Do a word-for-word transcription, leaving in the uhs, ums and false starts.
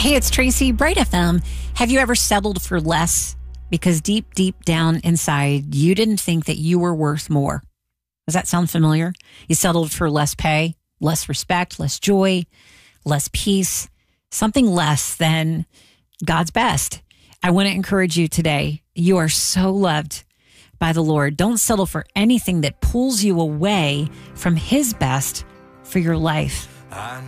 Hey, it's Tracy, Bright F M. Have you ever settled for less because deep, deep down inside, you didn't think that you were worth more? Does that sound familiar? You settled for less pay, less respect, less joy, less peace, something less than God's best. I want to encourage you today. You are so loved by the Lord. Don't settle for anything that pulls you away from His best for your life.